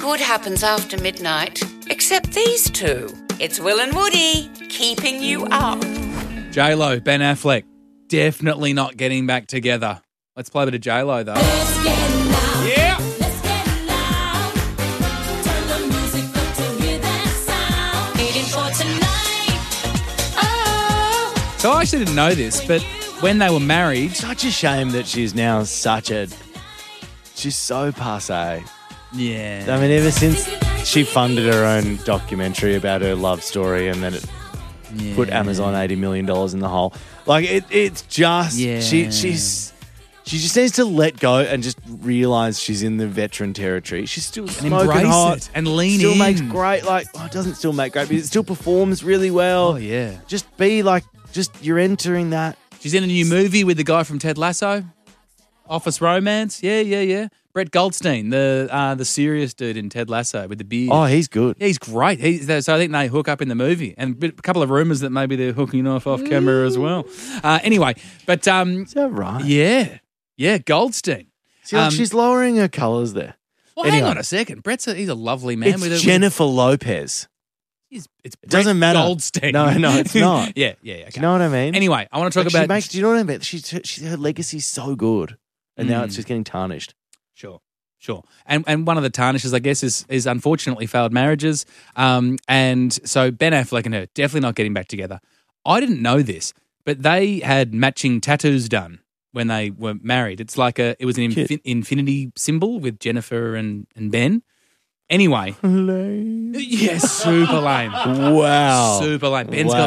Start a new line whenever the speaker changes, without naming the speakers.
good happens after midnight, except these two. It's Will and Woody, keeping you up.
J-Lo, Ben Affleck, definitely not getting back together. Let's play a bit of J-Lo, though.
Let's get loud.
Yeah.
Let's get loud. Turn the music up to hear that sound. Waiting for tonight. Oh.
So I actually didn't know this, but when they were married...
Such a shame that she's now she's so passé.
Yeah.
I mean, ever since she funded her own documentary about her love story and then it put Amazon $80 million in the hole. Like, it's just...
Yeah.
She just needs to let go and just realise she's in the veteran territory. She's still smoking
embrace
hot.
it and lean
still
in.
makes great... Like, it doesn't still make great, but it still performs really well.
Oh, yeah.
Just be like... you're entering that...
She's in a new movie with the guy from Ted Lasso. Office Romance. Yeah. Brett Goldstein, the serious dude in Ted Lasso with the beard.
Oh, he's good.
Yeah, he's great. So I think they hook up in the movie. And a couple of rumours that maybe they're hooking off camera as well. Anyway, but...
Is that right?
Yeah, Goldstein.
See, like, she's lowering her colours there.
Well,
Anyway.
hang on a second. He's a lovely man.
It's Jennifer Lopez.
It's
It doesn't
Brett
matter.
Goldstein.
No, it's not.
yeah. Okay.
Do you know what I mean?
Anyway, I want to talk
Like,
about...
do you know what I mean? Her legacy's so good. And now it's just getting tarnished.
Sure. And one of the tarnishes, I guess, is unfortunately failed marriages. And so Ben Affleck and her definitely not getting back together. I didn't know this, but they had matching tattoos done when they were married. It's like it was an infinity symbol with Jennifer and Ben. Anyway.
Lame.
Yes, super lame.
Wow.
Super lame. Ben's
Wow.
got